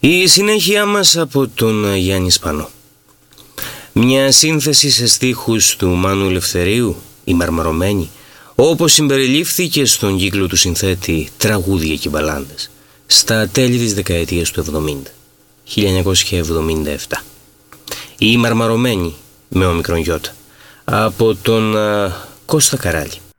Η συνέχεια μας από τον Γιάννη Σπανό. Μια σύνθεση σε στίχους του Μάνου Ελευθερίου, η Μαρμαρωμένη, όπως συμπεριλήφθηκε στον κύκλο του συνθέτη «Τραγούδια και μπαλάντες» στα τέλη της δεκαετίας του 70, 1977. Η Μαρμαρωμένη με όμικρον γιώτα από τον Κώστα Καράλη.